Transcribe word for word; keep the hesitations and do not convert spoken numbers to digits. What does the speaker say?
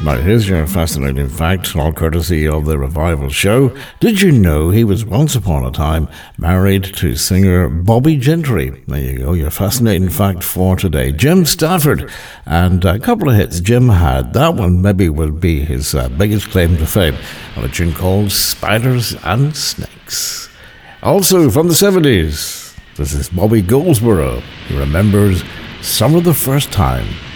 Now, here's your fascinating fact, all courtesy of the Revival Show. Did you know he was once upon a time married to singer Bobby Gentry? There you go, your fascinating fact for today. Jim Stafford, and a couple of hits Jim had. That one maybe would be his uh, biggest claim to fame, on a tune called Spiders and Snakes. Also from the seventies, this is Bobby Goldsboro. He remembers Summer the First Time.